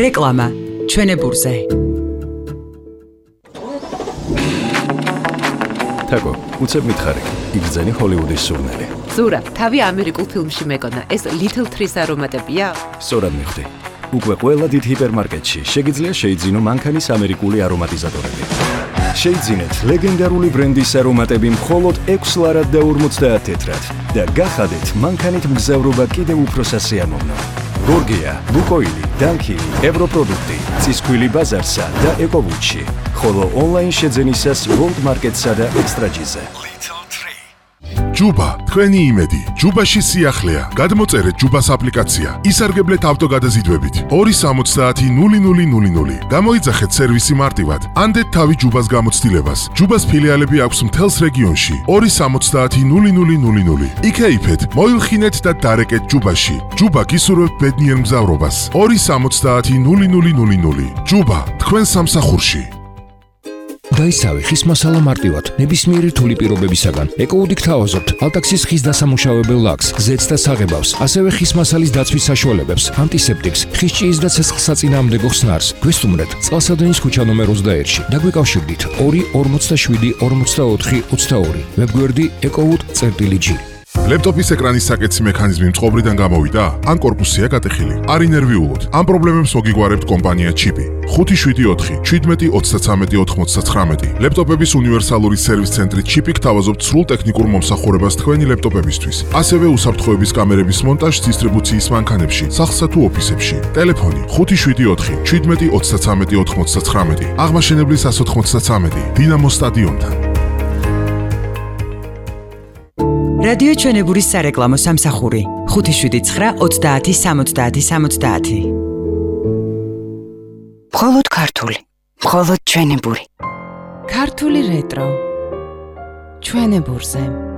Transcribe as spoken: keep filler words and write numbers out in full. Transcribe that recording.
რეკლამა ჩვენებურზე. თაკო, უცებ მითხარი, იგრძენი ჰოლივუდის სურნელი. ზურა, თავი ამერიკულ ფილმში მეკონა, ეს Little Trees არომატებია? სწორად მივხვდი. უკვე ყველა დიდ ჰიპერმარკეტში შეგიძლია შეიძინო მანქანის ამერიკული არომატიზატორები. შეიძინეთ ლეგენდარული ბრენდის არომატები მხოლოდ ექვს ლარად და ორმოცდაათ თეთრად და გახადეთ მანქანით მგზავრობა კიდევ უფრო სასიამოვნო. გორგია, ლუკოილი, დანქილი, ევროპროდუქტი, წისქვილი ბაზარსა და ეკოვუჩი, ხოლო ონლაინ შეძენისას World Market-სა და ექსტრაჯიზე. ჯუბა, თქვენი იმედი. ჯუბაში სიახლეა. გადმოწერეთ ჯუბას აპლიკაცია. ისარგებლეთ ავტოგადაზიდვებით. ორი სამოცდაათი ნული ნული ნული ნული. გამოიძახეთ სერვისი მარტივად. ანდეთ თავი ჯუბას გამოცდილებას. ჯუბას ფილიალები აქვს მთელს რეგიონში. ორი სამოცდაათი ნული ნული ნული ნული. იქეიფეთ, მოილხინეთ და დარეკეთ ჯუბაში. ჯუბა გისურვებთ ბედნიერ მგზავრობას. ორი სამოცდაათი ნული ნული ნული ნული. ჯუბა, თქვენ სამსახურში. დაისავი ხის მასალა მარტივად, ნებისმიერი რთული პირობებისაგან. ეკოუდი გთავაზობთ ალტაქსის ხის დასამუშავებელ ლაქს, ზეთს და საღებავს, ასევე ხის მასალის დაცვის საშუალებებს, ანტისეპტიკს, ხის ჭიის და ცეცხლსაწინააღმდეგო ხსნარს. გვესტუმრეთ წყალსადენის ქუჩა ნომერ ოცდაერთში და გვიკავშირდით ორი ორმოცდაშვიდი ორმოცდაოთხი ოცდაორი. ვებგვერდი ეკოუდი.წერტილი.ჯი. ლეპტოპის ეკრანის საკეთსი მექანიზმი მწყობრიდან გამოვიდა? ან კორპუსია გატეხილი? არ ინერვიულოთ. ამ პრობლემებს მოგიგგვარებთ კომპანია ჩიპი. ხუთი შვიდი ოთხი შვიდმეტი ოცდათრამეტი ოთხმოცდათხრამეტი. ლეპტოპების უნივერსალური სერვის ცენტრი ჩიპი გთავაზობთ სრულ ტექნიკურ მომსახურებას თქვენი ლეპტოპებისთვის. ასევე უსაფრთხოების კამერების მონტაჟს დისტრიბუციის მანქანებში, სახლსა თუ ოფისებში. ტელეფონი ხუთი შვიდი ოთხი შვიდმეტი ოცდათრამეტი ოთხმოცდათხრამეტი. აღმაშენებლის ას ოთხმოცდათრამეტი. დინამო სტადიონთან. რადიო ჩვენებურის სარეკლამო სამსახური ხუთი შვიდი ცხრა ოცდაათი სამოცდაათი სამოცდაათი. მხოლოდ ქართული, მხოლოდ ჩვენებური. ქართული რეტრო ჩვენებურზე.